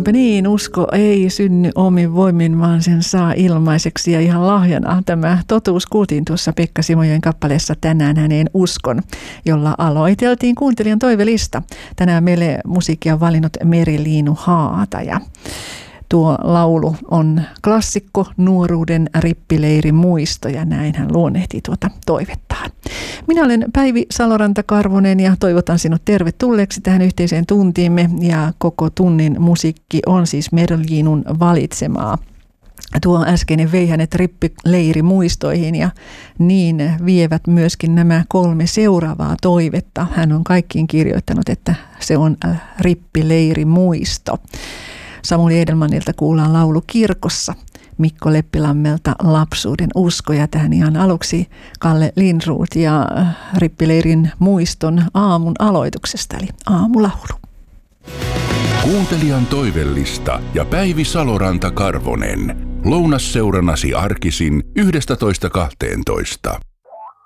Niinpä niin, usko ei synny omin voimin, vaan sen saa ilmaiseksi ja ihan lahjana. Tämä totuus kuultiin tuossa Pekka Simojoen kappaleessa Tänään häneen uskon, jolla aloiteltiin kuuntelijan toivelista. Tänään meille musiikkia on valinnut Meri-Liinu Haataja. Tuo laulu on klassikko, nuoruuden rippileiri muisto, ja näin hän luonnehtii tuota toivettaan. Minä olen Päivi Saloranta-Karvonen ja toivotan sinut tervetulleeksi tähän yhteiseen tuntiimme, ja koko tunnin musiikki on siis Meri-Liinun valitsemaa. Tuo äskeinen vei hänet rippileiri muistoihin, ja niin vievät myöskin nämä 3 seuraavaa toivetta. Hän on kaikkiin kirjoittanut, että se on rippileiri muisto. Samuli Edelmanilta kuullaan laulu Kirkossa, Mikko Leppilammelta Lapsuuden usko, ja tähän ihan aluksi Kalle Lindroth ja rippileirin muiston aamun aloituksesta, eli aamulaulu. Kuuntelijan toivellista ja Päivi Saloranta-Karvonen. Lounasseuranasi arkisin 11.12.